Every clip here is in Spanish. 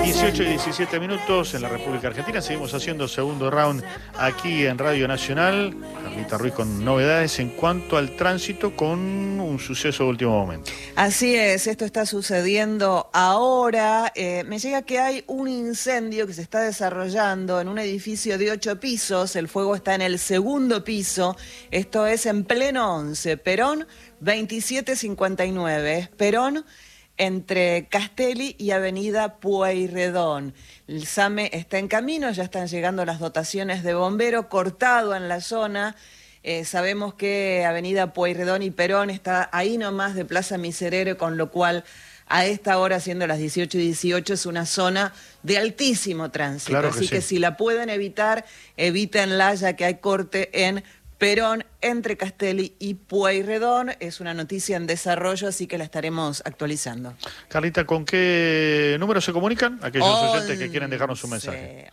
18 y 17 minutos en la República Argentina. Seguimos haciendo segundo round aquí en Radio Nacional. Carlita Ruiz con novedades en cuanto al tránsito, con un suceso de último momento. Así es, esto está sucediendo ahora. Me llega que hay un incendio que se está desarrollando en un edificio de 8 pisos. El fuego está en el segundo piso. Esto es en pleno 11, Perón 2759. Es Perón entre Castelli y Avenida Pueyrredón. El SAME está en camino, ya están llegando las dotaciones de bombero, cortado en la zona. Sabemos que Avenida Pueyrredón y Perón está ahí nomás de Plaza Miserere, con lo cual a esta hora, siendo las 18 y 18, es una zona de altísimo tránsito. Claro que Así que sí. si la pueden evitar, evítenla, ya que hay corte en Perón entre Castelli y Pueyrredón. Es una noticia en desarrollo, así que la estaremos actualizando. Carlita, ¿con qué número se comunican aquellos oyentes que quieren dejarnos un mensaje?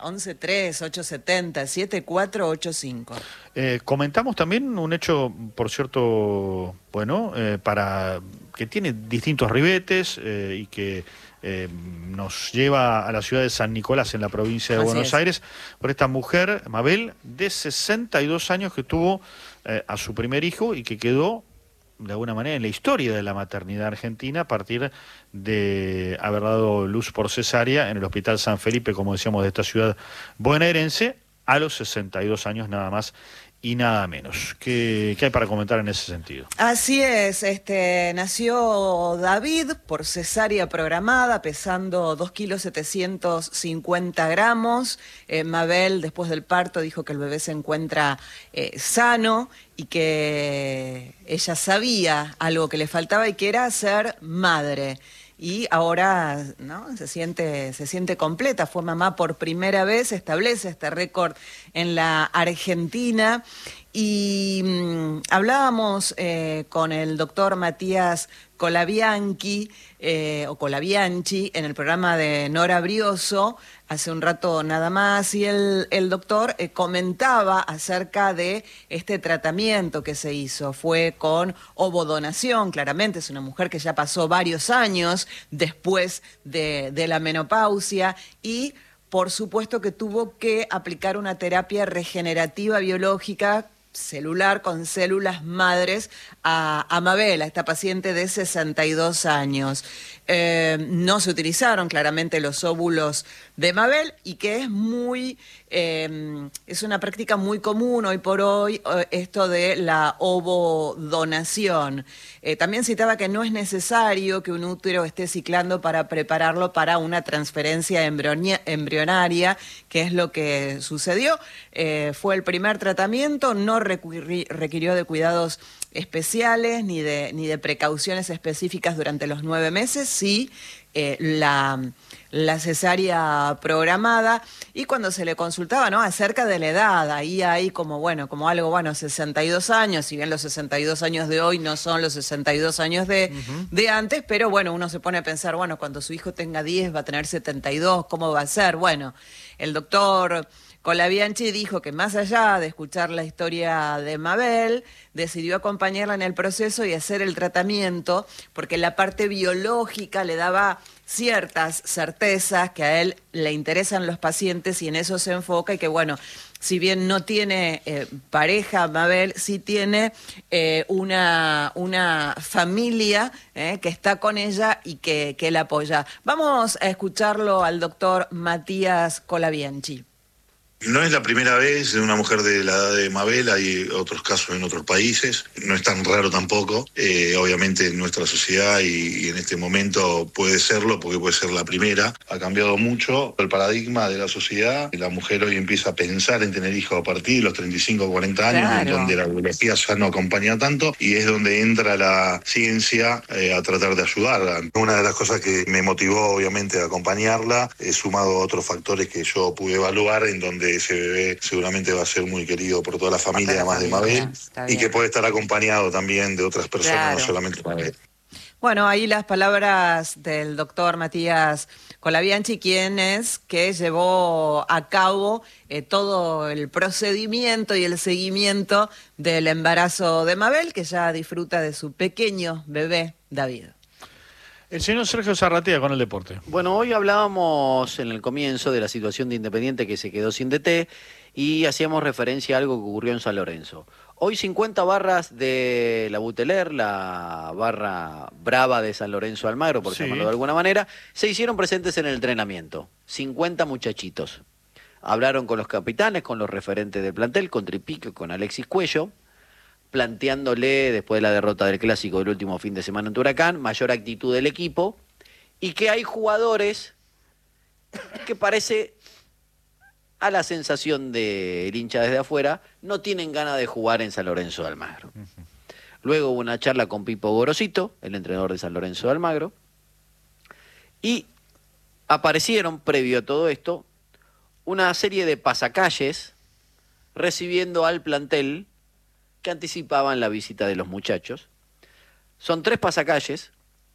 11-3-870-7485. Comentamos también un hecho, por cierto, bueno, para que tiene distintos ribetes y que nos lleva a la ciudad de San Nicolás, en la provincia de Buenos Aires, por esta mujer, Mabel, de 62 años, que tuvo a su primer hijo y que quedó de alguna manera en la historia de la maternidad argentina a partir de haber dado luz por cesárea en el Hospital San Felipe, como decíamos, de esta ciudad bonaerense, a los 62 años nada más y nada menos. ¿Qué hay para comentar en ese sentido? Así es, nació David por cesárea programada, pesando 2,750 kilos. Mabel, después del parto, dijo que el bebé se encuentra sano y que ella sabía algo que le faltaba y que era ser madre. Y ahora, ¿no?, se siente completa. Fue mamá por primera vez, establece este récord en la Argentina. Y hablábamos con el doctor Matías Colabianchi en el programa de Nora Brioso hace un rato nada más, y el doctor comentaba acerca de este tratamiento que se hizo. Fue con ovodonación, claramente es una mujer que ya pasó varios años después de la menopausia, y por supuesto que tuvo que aplicar una terapia regenerativa biológica celular con células madres a Mabel, a esta paciente de 62 años. No se utilizaron claramente los óvulos de Mabel, y que es una práctica muy común hoy por hoy, esto de la ovodonación. También citaba que no es necesario que un útero esté ciclando para prepararlo para una transferencia embrionaria, que es lo que sucedió. Fue el primer tratamiento, no requirió de cuidados especiales ni de precauciones específicas durante los 9 meses, sí la cesárea programada. Y cuando se le consultaba, ¿no?, acerca de la edad, ahí hay como algo, 62 años, si bien los 62 años de hoy no son los 62 años de antes, pero bueno, uno se pone a pensar, bueno, cuando su hijo tenga 10 va a tener 72, ¿cómo va a ser? Bueno, el doctor Colabianchi dijo que más allá de escuchar la historia de Mabel, decidió acompañarla en el proceso y hacer el tratamiento, porque la parte biológica le daba ciertas certezas que a él le interesan los pacientes, y en eso se enfoca. Y que bueno, si bien no tiene pareja Mabel, sí tiene una familia que está con ella y que la apoya. Vamos a escucharlo al doctor Matías Colabianchi. No es la primera vez de una mujer de la edad de Mabel, hay otros casos en otros países, no es tan raro tampoco. Obviamente en nuestra sociedad y en este momento puede serlo, porque puede ser la primera. Ha cambiado mucho el paradigma de la sociedad. La mujer hoy empieza a pensar en tener hijos a partir de los 35 o 40 años, claro, en donde la biología ya no acompaña tanto, y es donde entra la ciencia a tratar de ayudarla. Una de las cosas que me motivó obviamente a acompañarla, sumado a otros factores que yo pude evaluar, en donde ese bebé seguramente va a ser muy querido por toda la familia, además de Mabel, y que puede estar acompañado también de otras personas, claro, no solamente Mabel. Bueno, ahí las palabras del doctor Matías Colabianchi, quien es que llevó a cabo todo el procedimiento y el seguimiento del embarazo de Mabel, que ya disfruta de su pequeño bebé David. El señor Sergio Zarratea con el deporte. Bueno, hoy hablábamos en el comienzo de la situación de Independiente que se quedó sin DT y hacíamos referencia a algo que ocurrió en San Lorenzo. Hoy 50 barras de la Buteler, la barra brava de San Lorenzo Almagro, por llamarlo de alguna manera, se hicieron presentes en el entrenamiento. 50 muchachitos. Hablaron con los capitanes, con los referentes del plantel, con Tripico, con Alexis Cuello, planteándole, después de la derrota del Clásico del último fin de semana en Huracán, mayor actitud del equipo, y que hay jugadores que parece, a la sensación del hincha desde afuera, no tienen ganas de jugar en San Lorenzo de Almagro. Luego hubo una charla con Pipo Gorosito, el entrenador de San Lorenzo de Almagro, y aparecieron, previo a todo esto, una serie de pasacalles recibiendo al plantel que anticipaban la visita de los muchachos. Son 3 pasacalles,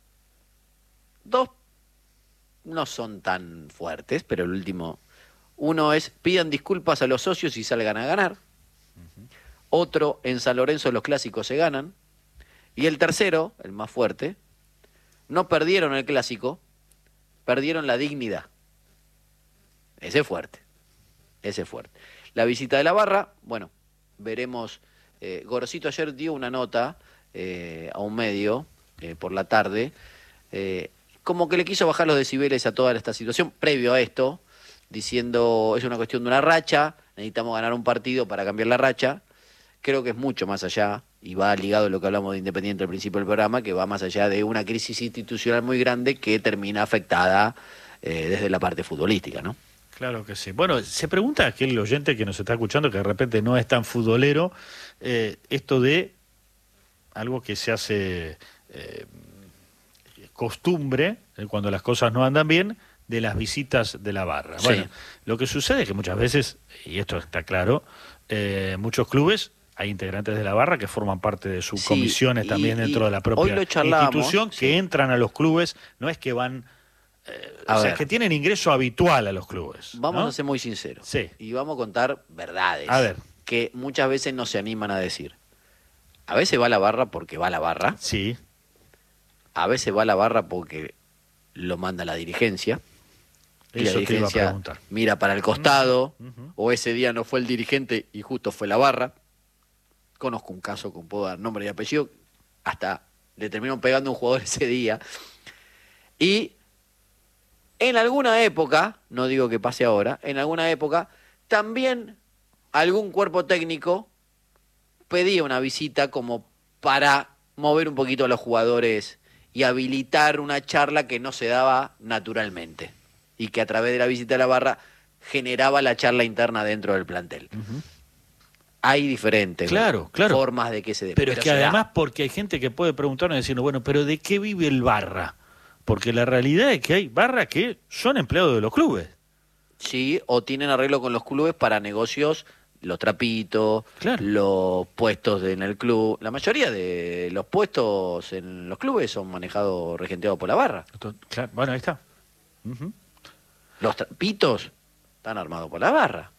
2 no son tan fuertes, pero el último, uno es: pidan disculpas a los socios y salgan a ganar. Otro: en San Lorenzo los clásicos se ganan. Y el tercero, el más fuerte: no perdieron el clásico, perdieron la dignidad. Ese es fuerte, ese es fuerte. La visita de la barra, bueno, veremos. Gorosito ayer dio una nota a un medio por la tarde, como que le quiso bajar los decibeles a toda esta situación, previo a esto, diciendo: es una cuestión de una racha, necesitamos ganar un partido para cambiar la racha. Creo que es mucho más allá, y va ligado a lo que hablamos de Independiente al principio del programa, que va más allá de una crisis institucional muy grande que termina afectada desde la parte futbolística, ¿no? Claro que sí. Bueno, se pregunta aquel oyente que nos está escuchando, que de repente no es tan futbolero, esto de algo que se hace costumbre, cuando las cosas no andan bien, de las visitas de la barra. Sí. Bueno, lo que sucede es que muchas veces, y esto está claro, muchos clubes, hay integrantes de la barra que forman parte de sus comisiones también dentro de la propia institución, que entran a los clubes, no es que van... o sea, que tienen ingreso habitual a los clubes. Vamos ¿no? a ser muy sinceros. Sí. Y vamos a contar verdades. A ver. Que muchas veces no se animan a decir. A veces va a la barra porque va a la barra. Sí. A veces va a la barra porque lo manda la dirigencia. Y Eso la te iba a dirigencia preguntar. mira para el costado. O ese día no fue el dirigente y justo fue la barra. Conozco un caso con puedo dar nombre y apellido. Hasta le terminaron pegando a un jugador ese día. Y en alguna época, no digo que pase ahora, en alguna época, también algún cuerpo técnico pedía una visita como para mover un poquito a los jugadores y habilitar una charla que no se daba naturalmente y que a través de la visita a la barra generaba la charla interna dentro del plantel. Hay diferentes formas de que se dé. Pero es que además, porque hay gente que puede preguntarnos y decirnos, bueno, pero ¿de qué vive el barra? Porque la realidad es que hay barras que son empleados de los clubes. Sí, o tienen arreglo con los clubes para negocios, los trapitos, los puestos en el club. La mayoría de los puestos en los clubes son manejados, regenteados por la barra. Claro, bueno, ahí está. Los trapitos están armados por la barra.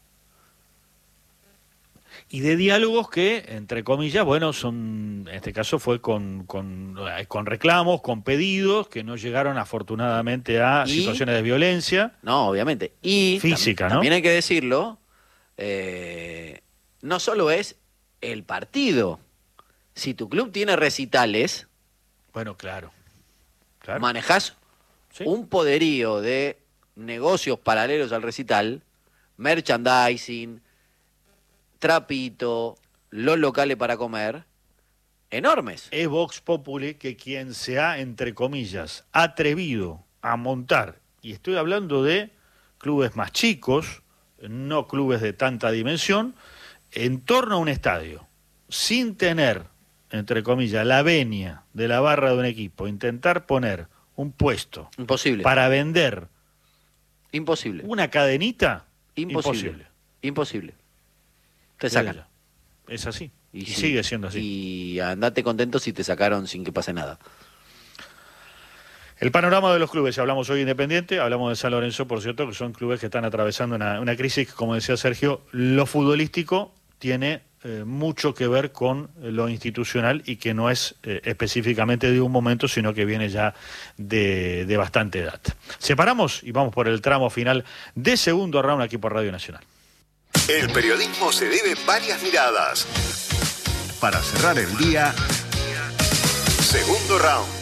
Y de diálogos que, entre comillas, bueno, son, en este caso fue con reclamos, con pedidos que no llegaron afortunadamente a situaciones de violencia. No, obviamente. Y física, ¿no? También hay que decirlo, no solo es el partido. Si tu club tiene recitales, bueno, claro. manejás un poderío de negocios paralelos al recital, merchandising, trapito, los locales para comer, enormes. Es Vox Populi que quien se ha, entre comillas, atrevido a montar, y estoy hablando de clubes más chicos, no clubes de tanta dimensión, en torno a un estadio, sin tener, entre comillas, la venia de la barra de un equipo, intentar poner un puesto imposible para vender imposible una cadenita, imposible. Te sacan. Es así. Y sí, sigue siendo así. Y andate contento si te sacaron sin que pase nada. El panorama de los clubes, hablamos hoy Independiente, hablamos de San Lorenzo, por cierto, que son clubes que están atravesando una crisis, como decía Sergio, lo futbolístico tiene mucho que ver con lo institucional y que no es específicamente de un momento, sino que viene ya de bastante edad. Separamos y vamos por el tramo final de segundo round aquí por Radio Nacional. El periodismo se debe varias miradas. Para cerrar el día, segundo round.